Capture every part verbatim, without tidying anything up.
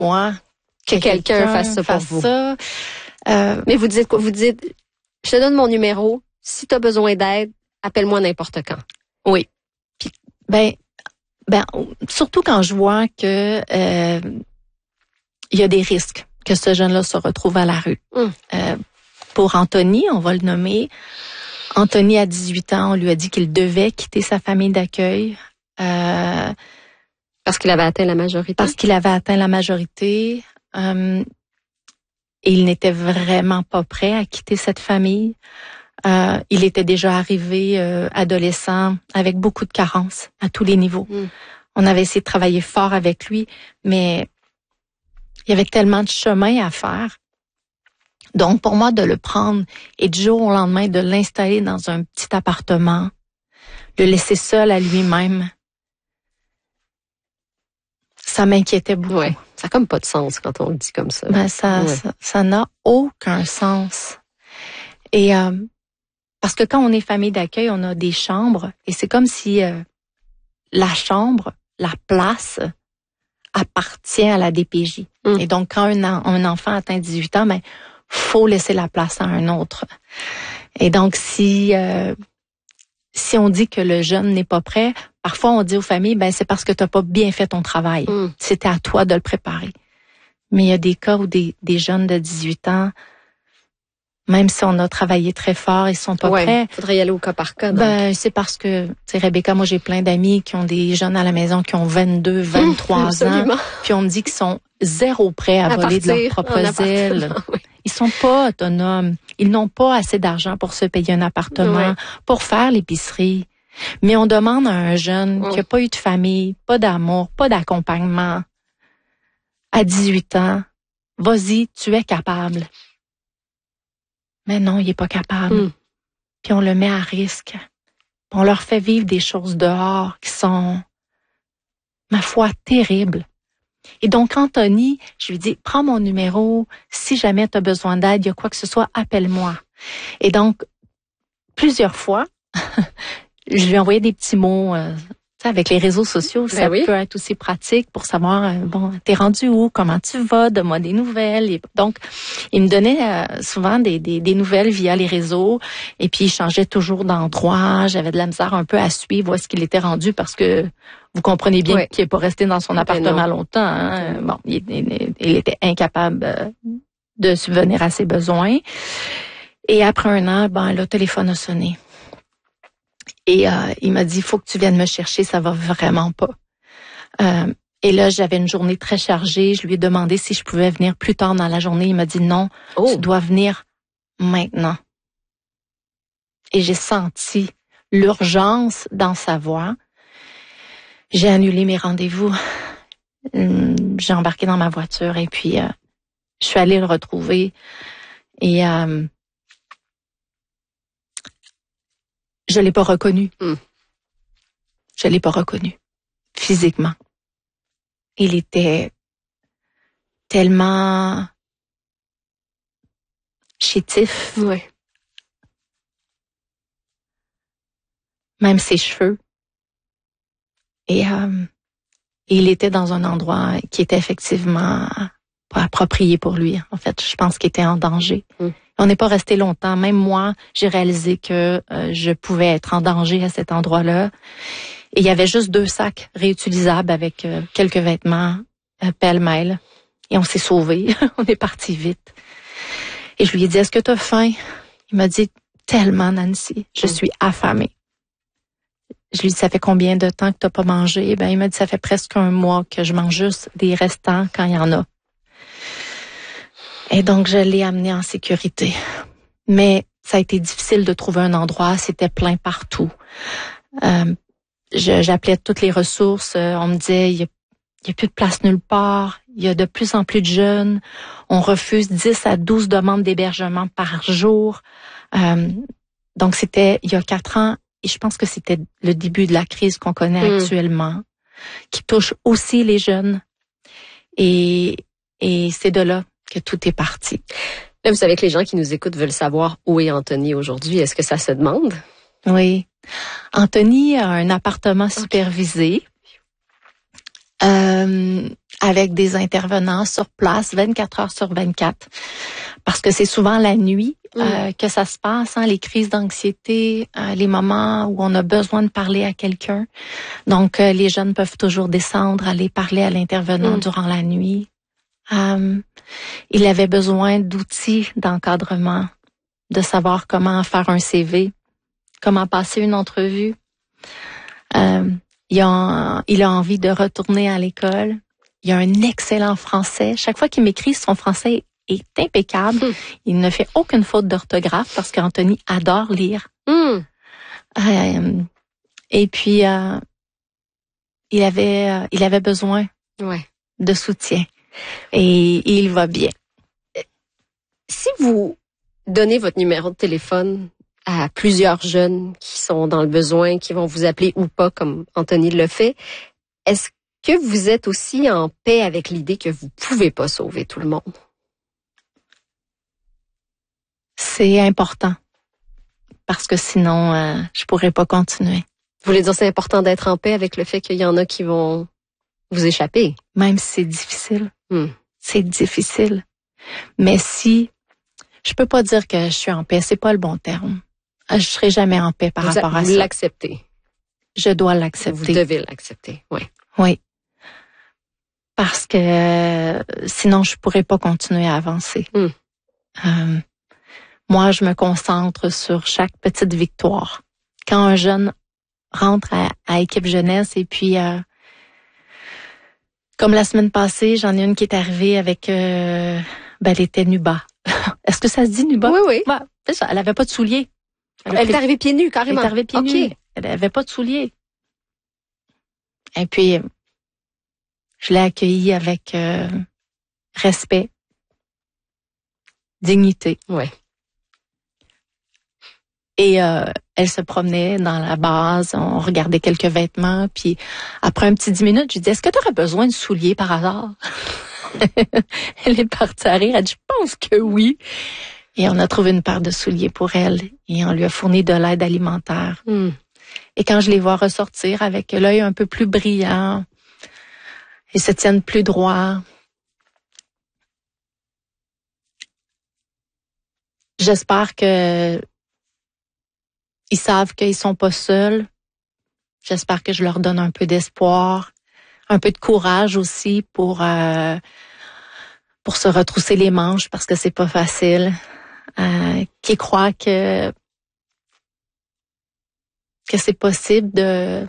moi que, que quelqu'un, quelqu'un fasse ça fasse pour vous. Ça. Euh, Mais vous dites quoi? Vous dites, je te donne mon numéro. Si tu as besoin d'aide, appelle-moi n'importe quand. Oui. Puis, ben, ben, surtout quand je vois que euh, il y a des risques que ce jeune-là se retrouve à la rue. Hum. Euh, pour Anthony, on va le nommer. Anthony, à dix-huit ans, on lui a dit qu'il devait quitter sa famille d'accueil. Euh, parce qu'il avait atteint la majorité. Parce qu'il avait atteint la majorité. Euh, et il n'était vraiment pas prêt à quitter cette famille. Euh, il était déjà arrivé euh, adolescent avec beaucoup de carences à tous les niveaux. Mm. On avait essayé de travailler fort avec lui, mais il y avait tellement de chemin à faire. Donc, pour moi, de le prendre et du jour au lendemain, de l'installer dans un petit appartement, le laisser seul à lui-même, ça m'inquiétait beaucoup. Ouais, ça n'a comme pas de sens quand on le dit comme ça. Ben, ça, ouais. ça, ça n'a aucun sens. Et euh, parce que quand on est famille d'accueil, on a des chambres et c'est comme si euh, la chambre, la place, appartient à la D P J. Mm. Et donc, quand un, un enfant atteint dix-huit ans, ben faut laisser la place à un autre. Et donc, si euh, si on dit que le jeune n'est pas prêt, parfois on dit aux familles, ben c'est parce que tu n'as pas bien fait ton travail. Mm. C'était à toi de le préparer. Mais il y a des cas où des, des jeunes de dix-huit ans, même si on a travaillé très fort, ils sont pas ouais, prêts. Il faudrait y aller au cas par cas. Ben, c'est parce que, tu sais, Rebecca, moi, j'ai plein d'amis qui ont des jeunes à la maison qui ont vingt-deux, vingt-trois ans. Puis on me dit qu'ils sont zéro prêts à, à voler de leurs propres ailes. Oui. Ils sont pas autonomes. Ils n'ont pas assez d'argent pour se payer un appartement, oui. pour faire l'épicerie. Mais on demande à un jeune oh. qui n'a pas eu de famille, pas d'amour, pas d'accompagnement, à dix-huit ans, vas-y, tu es capable. Mais non, il est pas capable. Mm. Puis on le met à risque. On leur fait vivre des choses dehors qui sont, ma foi, terribles. Et donc, Anthony, je lui dis, prends mon numéro. Si jamais tu as besoin d'aide, il y a quoi que ce soit, appelle-moi. Et donc, plusieurs fois, je lui ai envoyé des petits mots. Euh, avec les réseaux sociaux, ça ben oui. peut être aussi pratique pour savoir, euh, bon, t'es rendu où, comment tu vas, donne-moi des nouvelles. Et donc, il me donnait euh, souvent des, des, des nouvelles via les réseaux et puis il changeait toujours d'endroit. J'avais de la misère un peu à suivre où est-ce qu'il était rendu parce que vous comprenez bien oui. qu'il n'est pas resté dans son appartement longtemps. Hein. Bon, il, il, il était incapable de subvenir à ses besoins. Et après un an, ben, le téléphone a sonné. Et euh, il m'a dit, il faut que tu viennes me chercher, ça va vraiment pas. Euh, et là, j'avais une journée très chargée. Je lui ai demandé si je pouvais venir plus tard dans la journée. Il m'a dit non, oh. tu dois venir maintenant. Et j'ai senti l'urgence dans sa voix. J'ai annulé mes rendez-vous. J'ai embarqué dans ma voiture et puis euh, je suis allée le retrouver. Et euh, je l'ai pas reconnu. Mm. Je l'ai pas reconnu physiquement. Il était tellement chétif. Ouais. Même ses cheveux. Et euh, il était dans un endroit qui était effectivement pas approprié pour lui. En fait, je pense qu'il était en danger. Mm. On n'est pas resté longtemps. Même moi, j'ai réalisé que euh, je pouvais être en danger à cet endroit-là. Et il y avait juste deux sacs réutilisables avec euh, quelques vêtements euh, pêle-mêle. Et on s'est sauvés. On est parti vite. Et je lui ai dit, est-ce que tu as faim? Il m'a dit, tellement, Nancy. Je suis affamée. Je lui ai dit, ça fait combien de temps que tu n'as pas mangé? Ben, il m'a dit, ça fait presque un mois que je mange juste des restants quand il y en a. Et donc, je l'ai amené en sécurité. Mais ça a été difficile de trouver un endroit. C'était plein partout. Euh, je, j'appelais toutes les ressources. On me disait, il y a, il y a plus de place nulle part. Il y a de plus en plus de jeunes. On refuse dix à douze demandes d'hébergement par jour. Euh, donc, c'était il y a quatre ans. Et je pense que c'était le début de la crise qu'on connaît mmh. actuellement, qui touche aussi les jeunes. Et, et c'est de là que tout est parti. Là, vous savez que les gens qui nous écoutent veulent savoir où est Anthony aujourd'hui. Est-ce que ça se demande? Oui. Anthony a un appartement supervisé. Euh, avec des intervenants sur place vingt-quatre heures sur vingt-quatre. Parce que c'est souvent la nuit mmh. euh, que ça se passe, hein, les crises d'anxiété, euh, les moments où on a besoin de parler à quelqu'un. Donc, euh, les jeunes peuvent toujours descendre, aller parler à l'intervenant mmh. durant la nuit. Euh, il avait besoin d'outils d'encadrement, de savoir comment faire un C V, comment passer une entrevue. Euh, il, a, il a envie de retourner à l'école. Il a un excellent français. Chaque fois qu'il m'écrit, son français est impeccable. Mmh. Il ne fait aucune faute d'orthographe parce qu'Anthony adore lire. Mmh. Euh, et puis, euh, il avait, euh, il avait besoin ouais. de soutien. Et, et il va bien. Si vous donnez votre numéro de téléphone à plusieurs jeunes qui sont dans le besoin, qui vont vous appeler ou pas, comme Anthony le fait, est-ce que vous êtes aussi en paix avec l'idée que vous pouvez pas sauver tout le monde? C'est important. Parce que sinon, euh, je pourrais pas continuer. Vous voulez dire c'est important d'être en paix avec le fait qu'il y en a qui vont vous échapper? Même si c'est difficile. Hmm. C'est difficile. Mais si, je peux pas dire que je suis en paix, c'est pas le bon terme. Je serai jamais en paix par vous rapport a, à vous ça. Vous l'acceptez? Je dois l'accepter. Vous devez l'accepter, oui. Oui. Parce que euh, sinon, je pourrais pas continuer à avancer. Mm. Euh, moi, je me concentre sur chaque petite victoire. Quand un jeune rentre à, à équipe jeunesse et puis, euh, comme la semaine passée, j'en ai une qui est arrivée avec, euh, ben, elle était nuba. Est-ce que ça se dit nuba? Oui, oui. Ouais, elle avait pas de souliers. Elle, elle est arrivée pieds nus, carrément. Elle est arrivée pieds okay. nus. Elle avait pas de souliers. Et puis, je l'ai accueillie avec euh, respect, dignité. Ouais. Et euh, elle se promenait dans la base, on regardait quelques vêtements, puis après un petit dix minutes, je lui dis, est-ce que tu aurais besoin de souliers par hasard? Elle est partie à rire, elle dit, je pense que oui. Et on a trouvé une paire de souliers pour elle et on lui a fourni de l'aide alimentaire. Mm. Et quand je les vois ressortir avec l'œil un peu plus brillant, ils se tiennent plus droit. J'espère que ils savent qu'ils sont pas seuls. J'espère que je leur donne un peu d'espoir, un peu de courage aussi pour euh, pour se retrousser les manches parce que c'est pas facile. Euh, qui croient que que c'est possible de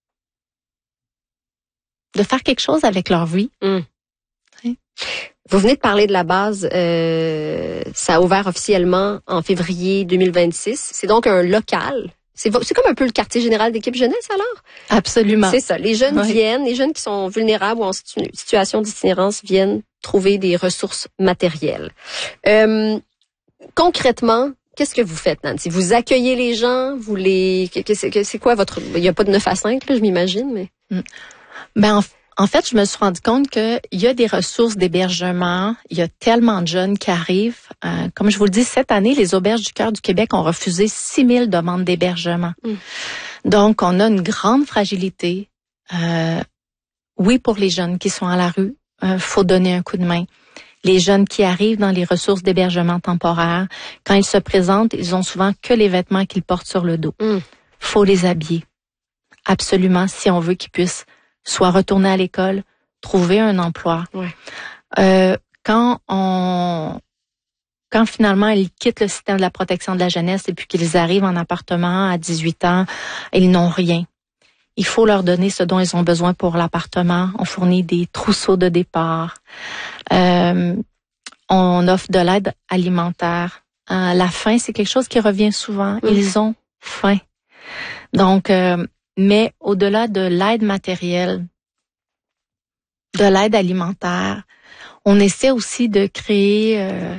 de faire quelque chose avec leur vie. Mm. Oui. Vous venez de parler de la base, euh, ça a ouvert officiellement en février deux mille vingt-six. C'est donc un local. C'est, c'est comme un peu le quartier général d'équipe jeunesse alors? Absolument. C'est ça. Les jeunes oui. viennent, les jeunes qui sont vulnérables ou en situ- situation d'itinérance viennent trouver des ressources matérielles. Euh, concrètement, qu'est-ce que vous faites, Nancy? Vous accueillez les gens? Vous les, c'est, c'est quoi votre, il n'y a pas de neuf à cinq, là, je m'imagine, mais. Mm. Ben, en, en fait, je me suis rendu compte qu'il y a des ressources d'hébergement. Il y a tellement de jeunes qui arrivent. Euh, comme je vous le dis, cette année, les Auberges du Cœur du Québec ont refusé six mille demandes d'hébergement. Mm. Donc, on a une grande fragilité. Euh, oui, pour les jeunes qui sont à la rue, euh, faut donner un coup de main. Les jeunes qui arrivent dans les ressources d'hébergement temporaire, quand ils se présentent, ils ont souvent que les vêtements qu'ils portent sur le dos. Mm. Faut les habiller. Absolument, si on veut qu'ils puissent soit retourner à l'école, trouver un emploi. Ouais. Euh, quand on, quand finalement ils quittent le système de la protection de la jeunesse et puis qu'ils arrivent en appartement à dix-huit ans, ils n'ont rien. Il faut leur donner ce dont ils ont besoin pour l'appartement. On fournit des trousseaux de départ. Euh, on offre de l'aide alimentaire. Euh, la faim, c'est quelque chose qui revient souvent. Mmh. Ils ont faim. Donc, euh, mais au-delà de l'aide matérielle, de l'aide alimentaire, on essaie aussi de créer euh,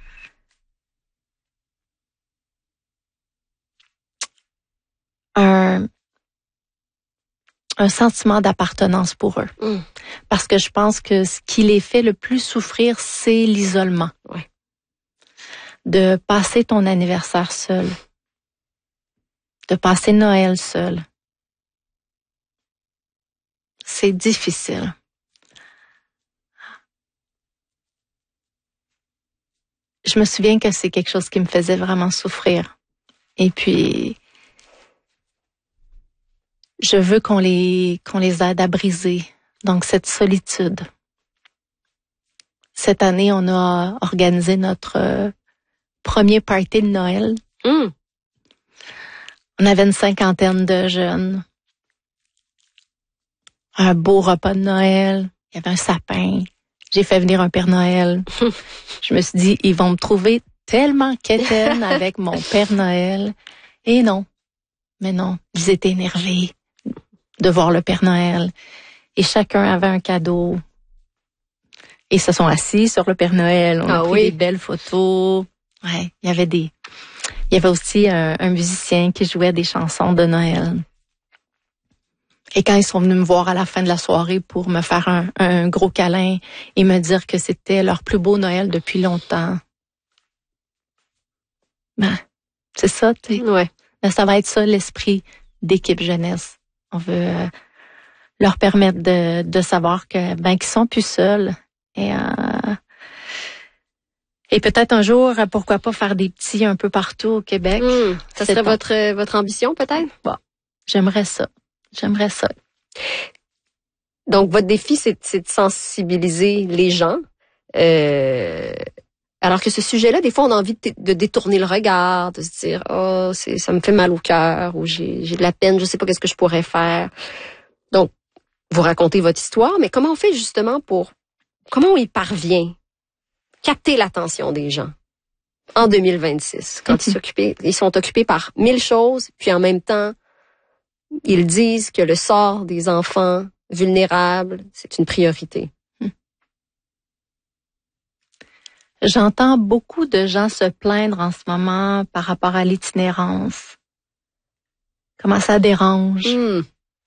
un, un sentiment d'appartenance pour eux. Mm. Parce que je pense que ce qui les fait le plus souffrir, c'est l'isolement. Ouais. De passer ton anniversaire seul. De passer Noël seul. C'est difficile. je me souviens que c'est quelque chose qui me faisait vraiment souffrir. Et puis, je veux qu'on les, qu'on les aide à briser. Donc, cette solitude. Cette année, on a organisé notre euh, premier party de Noël. Mm. On avait une cinquantaine de jeunes. Un beau repas de Noël. Il y avait un sapin. J'ai fait venir un Père Noël. Je me suis dit, ils vont me trouver tellement quétaine avec mon Père Noël. Et non. Mais non. Ils étaient énervés de voir le Père Noël. Et chacun avait un cadeau. Et se sont assis sur le Père Noël. On a ah pris oui. des belles photos. Ouais. Il y avait des, il y avait aussi un, un musicien qui jouait des chansons de Noël. Et quand ils sont venus me voir à la fin de la soirée pour me faire un, un gros câlin et me dire que c'était leur plus beau Noël depuis longtemps. Ben, c'est ça, tu sais. Ouais. Ben, ça va être ça l'esprit d'équipe jeunesse. On veut euh, leur permettre de, de savoir que ben qu'ils sont plus seuls. Et, euh, et peut-être un jour, pourquoi pas faire des petits un peu partout au Québec. Mm. Ça C'est serait ton... votre, votre ambition peut-être? Bon, j'aimerais ça. J'aimerais ça. Donc, votre défi, c'est, c'est de sensibiliser les gens. Euh, alors que ce sujet-là, des fois, on a envie de, de détourner le regard, de se dire, oh, c'est, ça me fait mal au cœur, ou j'ai, j'ai de la peine, je sais pas qu'est-ce que je pourrais faire. Donc, vous racontez votre histoire, mais comment on fait justement pour, comment on y parvient? Capter l'attention des gens en deux mille vingt-six, quand ils s'occupent, ils sont occupés par mille choses, puis en même temps, ils disent que le sort des enfants vulnérables, c'est une priorité. J'entends beaucoup de gens se plaindre en ce moment par rapport à l'itinérance. Comment ça dérange. Mm.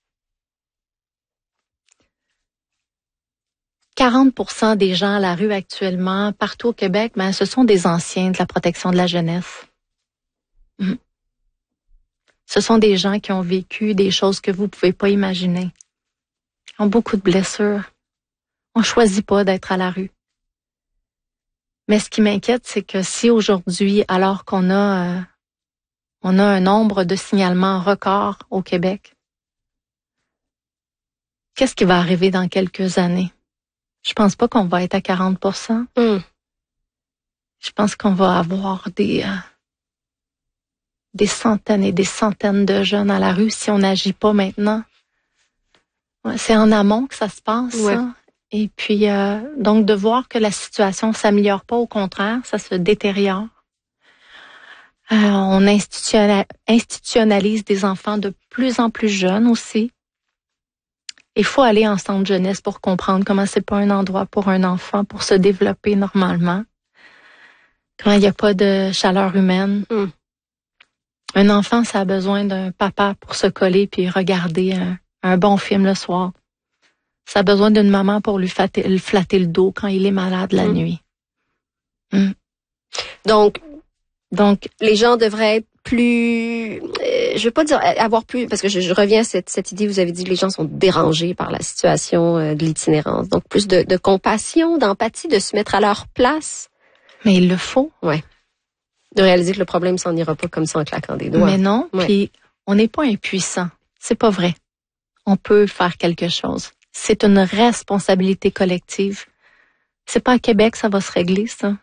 quarante pour cent des gens à la rue actuellement, partout au Québec, ben, ce sont des anciens de la protection de la jeunesse. Mm. Ce sont des gens qui ont vécu des choses que vous pouvez pas imaginer. Ils ont beaucoup de blessures. On choisit pas d'être à la rue. Mais ce qui m'inquiète, c'est que si aujourd'hui, alors qu'on a, euh, on a un nombre de signalements record au Québec, qu'est-ce qui va arriver dans quelques années? Je pense pas qu'on va être à quarante pour cent. Mm. Je pense qu'on va avoir des, euh, des centaines et des centaines de jeunes à la rue si on n'agit pas maintenant. Ouais, c'est en amont que ça se passe. Ouais. Ça. Et puis, euh, donc, de voir que la situation s'améliore pas, au contraire, ça se détériore. Euh, on institutionnalise, institutionnalise des enfants de plus en plus jeunes aussi. Il faut aller en centre jeunesse pour comprendre comment c'est pas un endroit pour un enfant pour se développer normalement. Comment il n'y a pas de chaleur humaine. Mm. Un enfant, ça a besoin d'un papa pour se coller puis regarder un, un bon film le soir. Ça a besoin d'une maman pour lui flatter, lui flatter le dos quand il est malade la mm. nuit. Mm. Donc, Donc, les gens devraient être plus, euh, je veux pas dire avoir plus, parce que je, je reviens à cette, cette idée, vous avez dit que les gens sont dérangés par la situation euh, de l'itinérance. Donc, plus de, de compassion, d'empathie, de se mettre à leur place. mais il le faut. Ouais. De réaliser que le problème s'en ira pas comme ça en claquant des doigts. Mais non, ouais. Puis on n'est pas impuissant. C'est pas vrai. On peut faire quelque chose. C'est une responsabilité collective. C'est pas à Québec ça va se régler, ça.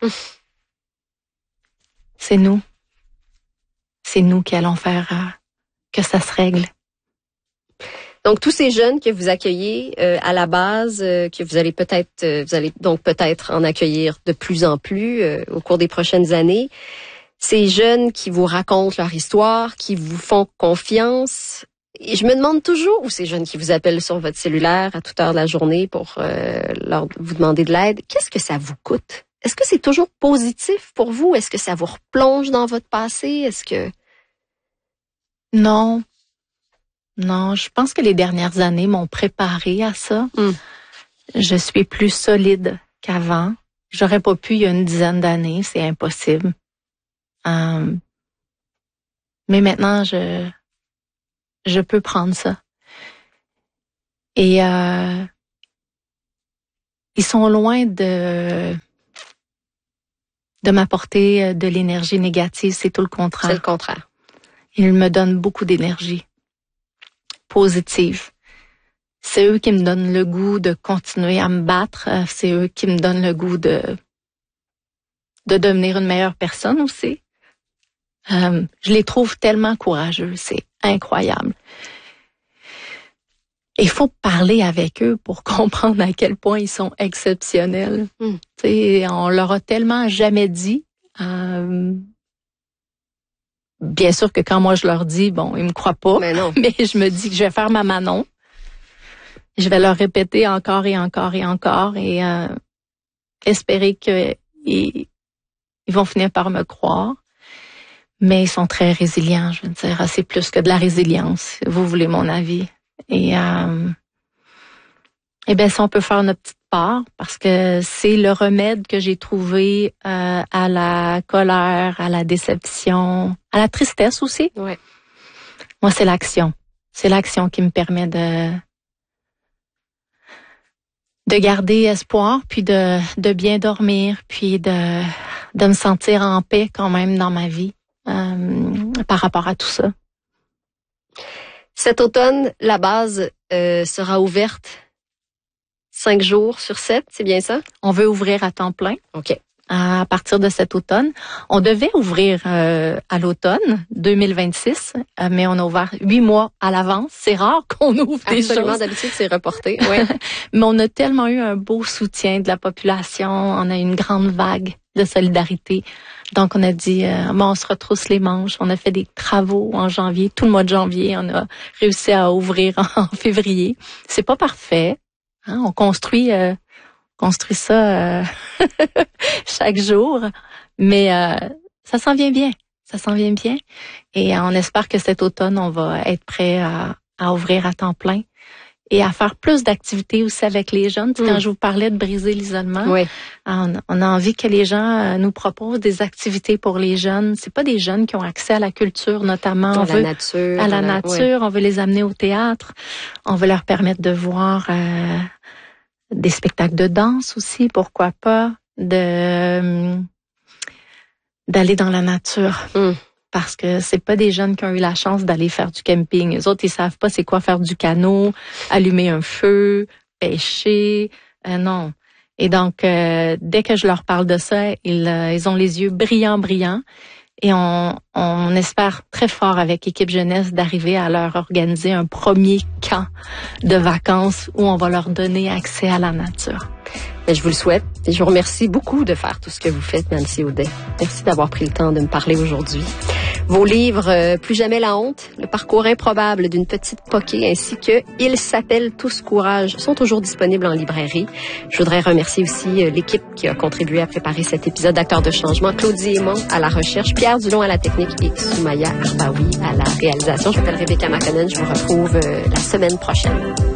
C'est nous. C'est nous qui allons faire euh, que ça se règle. Donc tous ces jeunes que vous accueillez euh, à la base, euh, que vous allez peut-être, euh, vous allez donc peut-être en accueillir de plus en plus euh, au cours des prochaines années. Ces jeunes qui vous racontent leur histoire, qui vous font confiance. Et je me demande toujours, ou ces jeunes qui vous appellent sur votre cellulaire à toute heure de la journée pour euh, leur, vous demander de l'aide, qu'est-ce que ça vous coûte? Est-ce que c'est toujours positif pour vous? Est-ce que ça vous replonge dans votre passé? Est-ce que... Non. Non, je pense que les dernières années m'ont préparé à ça. Mm. Je suis plus solide qu'avant. J'aurais pas pu il y a une dizaine d'années, c'est impossible. Um, mais maintenant, je je peux prendre ça. Et euh, ils sont loin de de m'apporter de l'énergie négative. C'est tout le contraire. C'est le contraire. Ils me donnent beaucoup d'énergie positive. C'est eux qui me donnent le goût de continuer à me battre. C'est eux qui me donnent le goût de de devenir une meilleure personne aussi. Euh, je les trouve tellement courageux. C'est incroyable. Il faut parler avec eux pour comprendre à quel point ils sont exceptionnels. Mm. T'sais, on leur a tellement jamais dit. Euh, bien sûr que quand moi je leur dis, bon, ils me croient pas. Mais non. Mais je me dis que je vais faire ma Manon. Je vais leur répéter encore et encore et encore et euh, espérer que ils, ils vont finir par me croire. Mais ils sont très résilients, je veux dire. C'est plus que de la résilience. Vous voulez mon avis. Et, euh, eh bien, si on peut faire notre petite part, parce que c'est le remède que j'ai trouvé euh, à la colère, à la déception, à la tristesse aussi. Ouais. Moi, c'est l'action. C'est l'action qui me permet de de garder espoir, puis de de bien dormir, puis de de me sentir en paix quand même dans ma vie euh, par rapport à tout ça. Cet automne, la base euh, sera ouverte cinq jours sur sept, c'est bien ça? On veut ouvrir à temps plein. OK. À partir de cet automne. On devait ouvrir euh, à l'automne deux mille vingt-six, euh, mais on a ouvert huit mois à l'avance. C'est rare qu'on ouvre des choses. Absolument, d'habitude, c'est reporté. Ouais. Mais on a tellement eu un beau soutien de la population. On a eu une grande vague de solidarité. Donc, on a dit, euh, bon, on se retrousse les manches. On a fait des travaux en janvier, tout le mois de janvier. On a réussi à ouvrir en, en février. C'est pas parfait. Hein? On construit... Euh, construit ça euh, chaque jour, mais euh, ça s'en vient bien, ça s'en vient bien, et on espère que cet automne on va être prêt à, à ouvrir à temps plein et à faire plus d'activités aussi avec les jeunes. Mm. Quand je vous parlais de briser l'isolement, oui. on, on a envie que les gens nous proposent des activités pour les jeunes. C'est pas des jeunes qui ont accès à la culture notamment, à on la veut, nature, à la, la nature, oui. On veut les amener au théâtre, on veut leur permettre de voir. Euh, Des spectacles de danse aussi, pourquoi pas, de d'aller dans la nature. Mm. Parce que c'est pas des jeunes qui ont eu la chance d'aller faire du camping. Les autres, ils savent pas c'est quoi faire du canot, allumer un feu, pêcher. Euh, non. Et donc, euh, dès que je leur parle de ça, ils, euh, ils ont les yeux brillants, brillants. Et on, on espère très fort avec Équipe Jeunesse d'arriver à leur organiser un premier camp de vacances où on va leur donner accès à la nature. Mais je vous le souhaite et je vous remercie beaucoup de faire tout ce que vous faites, Nancy Audet. Merci d'avoir pris le temps de me parler aujourd'hui. Vos livres euh, Plus jamais la honte, Le parcours improbable d'une petite poquée ainsi que Il s'appelle Tous courage sont toujours disponibles en librairie. Je voudrais remercier aussi euh, l'équipe qui a contribué à préparer cet épisode d'Acteurs de changement. Claudie Aymon à la recherche, Pierre Dulon à la technique et Soumaya Arbaoui à la réalisation. Je m'appelle Rebecca Makonnen. Je vous retrouve euh, la semaine prochaine.